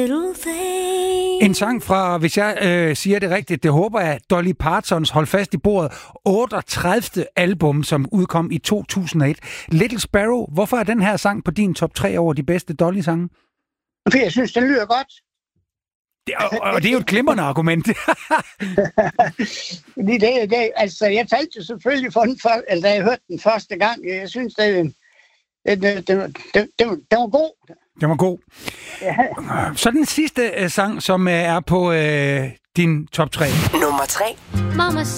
little thing. En sang fra, hvis jeg siger det rigtigt, det håber jeg, Dolly Partons, hold fast i bordet, 38. album, som udkom i 2001. Little Sparrow, hvorfor er den her sang på din top 3 over de bedste Dolly-sange? For jeg synes, den lyder godt. Og det er jo et glimrende argument. Fordi altså, jeg faldt jo selvfølgelig for den, da jeg hørte den første gang. Jeg synes, den var god. Den var god. Ja. Så den sidste sang, som er på din top 3. Nummer 3. Mama